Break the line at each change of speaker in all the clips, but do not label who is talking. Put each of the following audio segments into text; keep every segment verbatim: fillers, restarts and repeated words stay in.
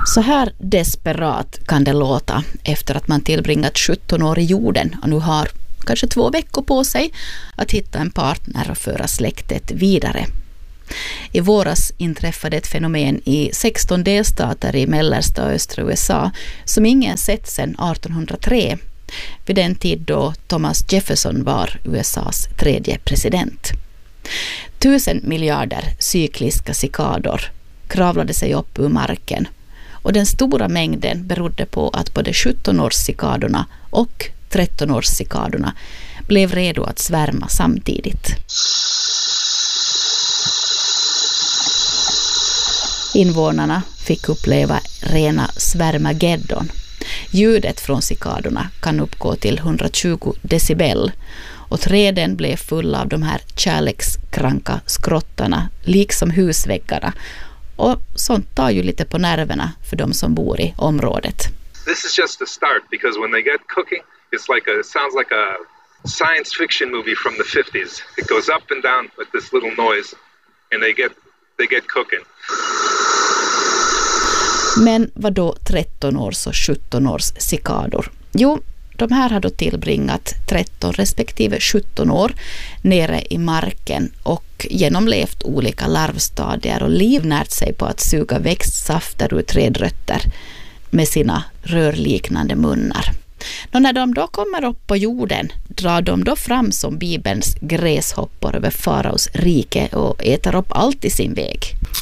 Så här desperat kan det låta efter att man tillbringat sjutton år i jorden och nu har kanske två veckor på sig att hitta en partner och föra släktet vidare. I våras inträffade ett fenomen i sexton delstater i mellersta och östra U S A som ingen sett sedan artonhundratre, vid den tid då Thomas Jefferson var U S A:s tredje president. Tusen miljarder cykliska cikador kravlade sig upp ur marken och den stora mängden berodde på att både sjutton-årscikadorna och tretton-årscikadorna blev redo att svärma samtidigt. Invånarna fick uppleva rena svärmageddon. Ljudet från cikadorna kan uppgå till hundratjugo decibel och träden blev fulla av de här kärlekskranka skrottarna liksom husväggarna. Och sånt tar ju lite på nerverna för de som bor i området.
This is just the start because when they get cooking, it's like a, it sounds like a science fiction movie from the fifties. It goes up and down with this little noise and they get they get cooking.
Men vad då tretton-års och sjutton-års cikador? Jo, de här har då tillbringat tretton respektive sjutton år nere i marken och genomlevt olika larvstadier och livnärt sig på att suga växtsafter ur trädrötter med sina rörliknande munnar. Och när de då kommer upp på jorden drar de då fram som Bibelns gräshoppor över faraos rike och äter upp allt i sin väg.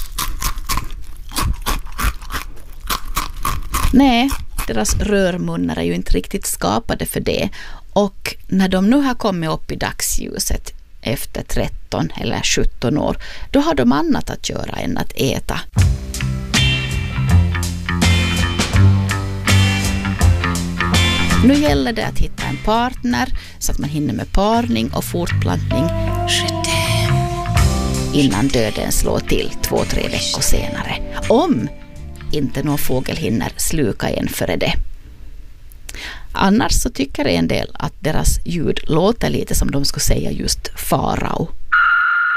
Nej, deras rörmunnar är ju inte riktigt skapade för det och när de nu har kommit upp i dagsljuset efter tretton eller sjutton år, då har de annat att göra än att äta. Nu gäller det att hitta en partner så att man hinner med parning och fortplantning innan döden slår till två, tre veckor senare. Om inte någon fågel hinner sluka en före det. Annars så tycker en del att deras ljud låter lite som de skulle säga just farao.